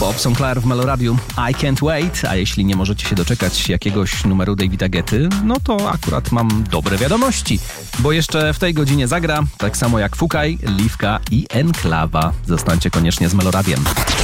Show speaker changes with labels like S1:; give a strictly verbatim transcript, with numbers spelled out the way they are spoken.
S1: Bob Sinclair w Meloradiu I Can't Wait, a jeśli nie możecie się doczekać jakiegoś numeru Davida Guetty, no to akurat mam dobre wiadomości, bo jeszcze w tej godzinie zagra, tak samo jak Fukaj, Liwka i Enklawa. Zostańcie koniecznie z Meloradiem.